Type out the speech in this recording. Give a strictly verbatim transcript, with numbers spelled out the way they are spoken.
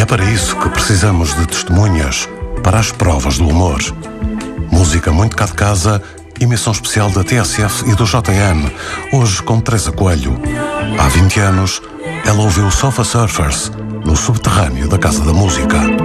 E é para isso que precisamos de testemunhas para as provas do humor. Música muito cá de casa, emissão especial da T S F e do J M, hoje com Teresa Coelho. Há vinte anos, ela ouviu Sofa Surfers no subterrâneo da Casa da Música.